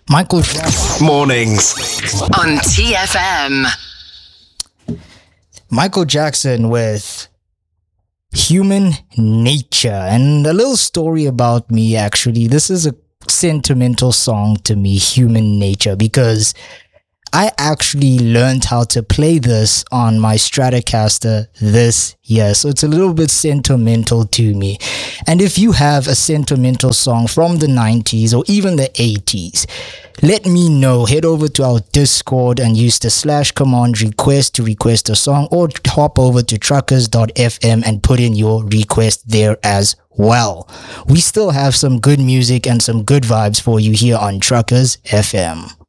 Michael Jackson. Mornings on TFM. Michael Jackson with Human Nature. And a little story about me, actually. This is a sentimental song to me, Human Nature, because I actually learned how to play this on my Stratocaster this year. So it's a little bit sentimental to me. And if you have a sentimental song from the 90s or even the 80s, let me know. Head over to our Discord and use the /command request to request a song, or hop over to truckers.fm and put in your request there as well. We still have some good music and some good vibes for you here on Truckers FM.